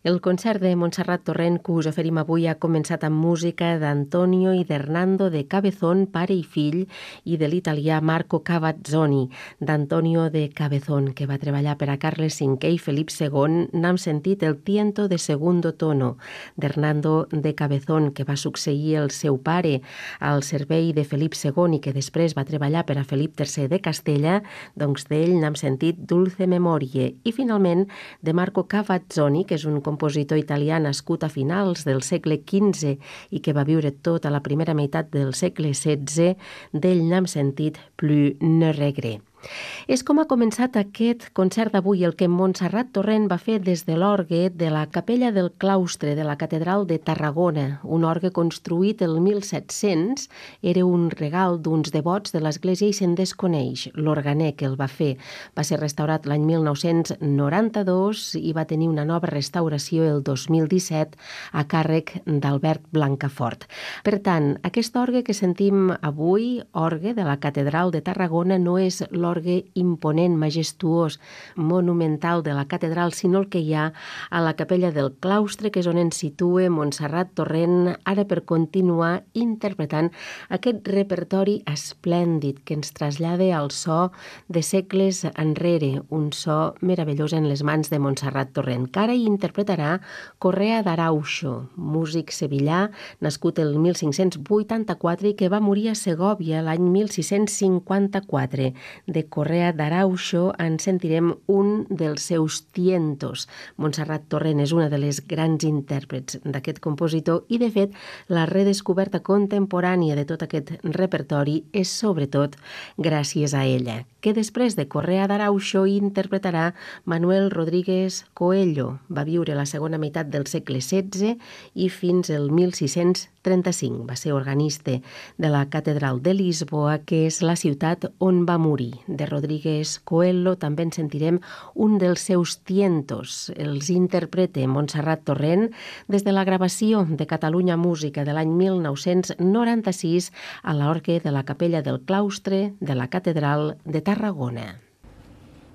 El concert de Montserrat Torrent que us oferim avui ha començat amb música d'Antonio i d'Hernando de Cabezón, pare i fill, i de l'italià Marco Cavazzoni. D'Antonio de Cabezón, que va treballar per a Carles V i Felip II, n'hem sentit el Tiento de segundo tono. D'Hernando de Cabezón, que va succeir el seu pare al servei de Felip II i que després va treballar per a Felip III de Castella, doncs d'ell n'hem sentit Dulce Memorie. I finalment, de Marco Cavazzoni, que és un compositor italià nascut a finals del segle XV i que va viure tota la primera meitat del segle XVI, d'ell n'hem sentit Plus ne regret. És com ha començat aquest concert d'avui, el que Montserrat Torrent va fer des de l'orgue de la capella del claustre de la catedral de Tarragona, un orgue construït el 1700, era un regal d'uns devots de l'església i se'n desconeix. L'organer que el va fer va ser restaurat l'any 1992 i va tenir una nova restauració el 2017 a càrrec d'Albert Blancafort. Per tant, aquest orgue que sentim avui, orgue de la catedral de Tarragona, no és l'orgue imponent, majestuós, monumental de la catedral, sinó el que hi ha a la capella del claustre, que és on ens situa Montserrat Torrent, ara per continuar interpretant aquest repertori esplèndid que ens trasllada al so de segles enrere, un so meravellós en les mans de Montserrat Torrent, que ara hi interpretarà Correa d'Arauxo, músic sevillà, nascut el 1584 i que va morir a Segòvia l'any 1654. De Correa d'Arauxo en sentirem un dels seus tientos. Montserrat Torrent és una de les grans intèrprets d'aquest compositor i, de fet, la redescoberta contemporània de tot aquest repertori és sobretot gràcies a ella, que després de Correa d'Arauxo interpretarà Manuel Rodríguez Coello. Va viure la segona meitat del segle XVI i fins al 1635. Va ser organista de la catedral de Lisboa, que és la ciutat on va morir. De Rodríguez Coello també en sentirem un dels seus tientos. Els interpreta Montserrat Torrent des de la gravació de Catalunya Música de l'any 1996 a l'orgue de la capella del claustre de la catedral de Tarragona.